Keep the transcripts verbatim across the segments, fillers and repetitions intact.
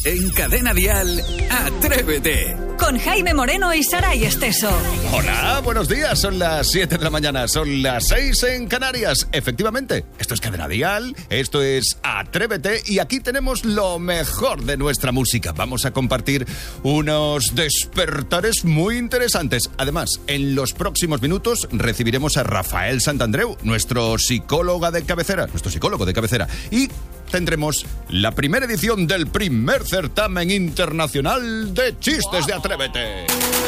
En Cadena Dial, Atrévete. Con Jaime Moreno y Saray Esteso. Hola, buenos días. Son las siete de la mañana, son las seis en Canarias. Efectivamente, esto es Cadena Dial, esto es Atrévete y aquí tenemos lo mejor de nuestra música. Vamos a compartir unos despertares muy interesantes. Además, en los próximos minutos recibiremos a Rafael Santandreu, nuestro psicólogo de cabecera, nuestro psicólogo de cabecera. Y tendremos la primera edición del primer certamen internacional de chistes de Atrévete.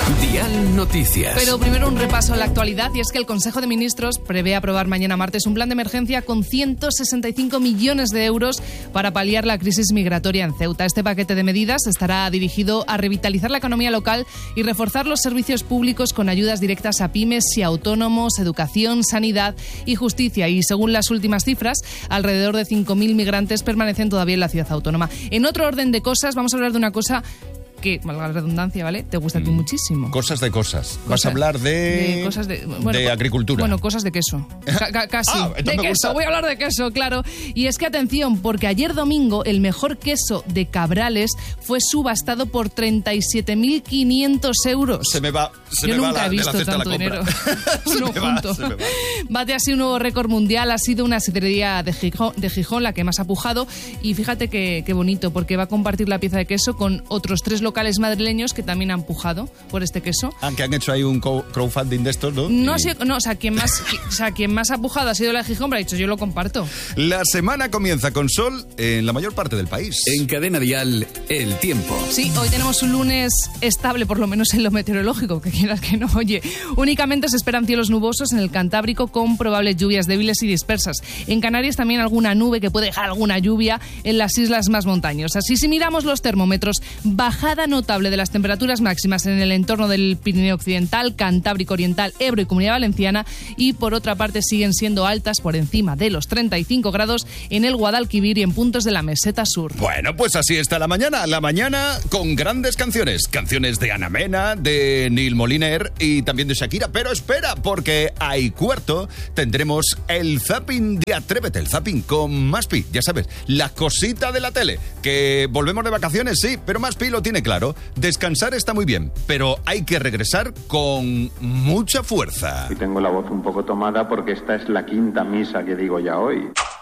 Dial Noticias. Pero primero un repaso a la actualidad, y es que el Consejo de Ministros prevé aprobar mañana martes un plan de emergencia con ciento sesenta y cinco millones de euros para paliar la crisis migratoria en Ceuta. Este paquete de medidas estará dirigido a revitalizar la economía local y reforzar los servicios públicos con ayudas directas a pymes y autónomos, educación, sanidad y justicia. Y según las últimas cifras, alrededor de cinco mil migrantes permanecen todavía en la ciudad autónoma. En otro orden de cosas, vamos a hablar de una cosa que, valga la redundancia, ¿vale? Te gusta a ti muchísimo. Cosas de cosas. Cosas, Vas a hablar de... de cosas de, bueno, de agricultura. Bueno, cosas de queso. C- c- casi. Ah, de me queso. gusta. Voy a hablar de queso, claro. Y es que atención, porque ayer domingo el mejor queso de Cabrales fue subastado por treinta y siete mil quinientos euros. Se me va, se Yo me va nunca la, he de la visto cesta tanto la compra. dinero. se, Uno me va, junto. se me va. Bate así un nuevo récord mundial. Ha sido una sidrería de Gijón, de Gijón la que más ha pujado. Y fíjate qué bonito, porque va a compartir la pieza de queso con otros tres locales madrileños que también han pujado por este queso. Aunque han hecho ahí un crowdfunding de estos, ¿no? No, Y... sí, no, o sea, quien más, o sea, quien más ha pujado ha sido la de Gijón, pero ha dicho, yo lo comparto. La semana comienza con sol en la mayor parte del país. En Cadena Dial, el tiempo. Sí, hoy tenemos un lunes estable, por lo menos en lo meteorológico, que quieras que no. Oye, únicamente se esperan cielos nubosos en el Cantábrico con probables lluvias débiles y dispersas. En Canarias también alguna nube que puede dejar alguna lluvia en las islas más montañosas. Y si miramos los termómetros, bajada notable de las temperaturas máximas en el entorno del Pirineo Occidental, Cantábrico Oriental, Ebro y Comunidad Valenciana, y por otra parte siguen siendo altas por encima de los treinta y cinco grados en el Guadalquivir y en puntos de la Meseta Sur. Bueno, pues así está la mañana, la mañana con grandes canciones, canciones de Ana Mena, de Neil Moliner y también de Shakira, pero espera, porque a y cuarto tendremos el zapping de Atrévete, el zapping con Maspi, ya sabes, la cosita de la tele, que volvemos de vacaciones, sí, pero Maspi lo tiene claro, descansar está muy bien, pero hay que regresar con mucha fuerza. Y tengo la voz un poco tomada porque esta es la quinta misa que digo ya hoy.